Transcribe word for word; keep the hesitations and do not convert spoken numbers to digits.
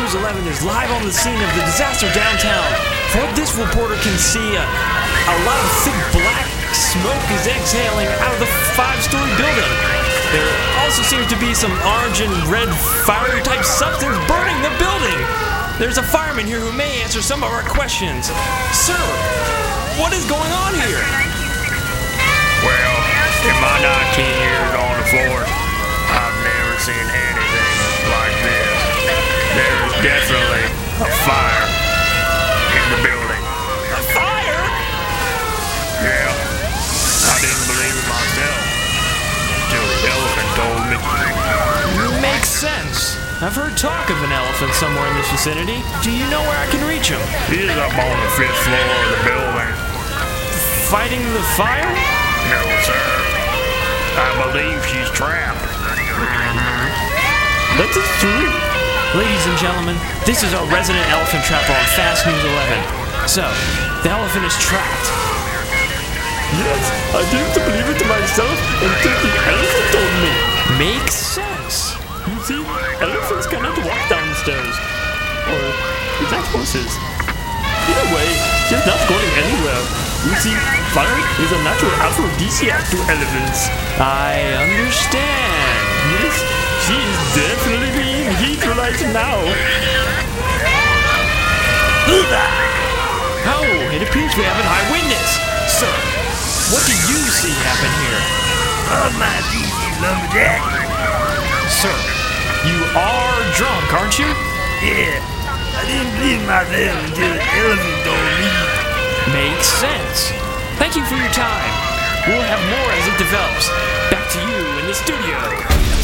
News eleven is live on the scene of the disaster downtown. From what this reporter can see, a, a lot of thick black smoke is exhaling out of the five-story building. There also seems to be some orange and red fiery type substance burning the building. There's a fireman here who may answer some of our questions. Sir, what is going on here? Well, in my nineteen years on the force, I've never seen anything like this. There is definitely a fire in the building. A fire? Yeah, I didn't believe it myself until the elephant told me. Makes sense. I've heard talk of an elephant somewhere in this vicinity. Do you know where I can reach him? He's up on the fifth floor of the building. Fighting the fire? No, sir. I believe she's trapped. That is true. Ladies and gentlemen, this is our resident elephant trapper on Fast News eleven. So, the elephant is trapped. Yes, I didn't believe it myself until the elephant told me. Makes sense. You see, elephants cannot walk downstairs. Or is that horses? Either way, she's not going anywhere. You see, fire is a natural aphrodisiac to elephants. I understand. Yes, she is definitely being heat right now. Oh, it appears we have an eyewitness. Sir, what do you see happen here? Oh, my easy lumberjack. Sir, you are drunk, aren't you? Yeah, I didn't believe myself until the elephant told me. Makes sense. Thank you for your time. We'll have more as it develops. Back to you in the studio.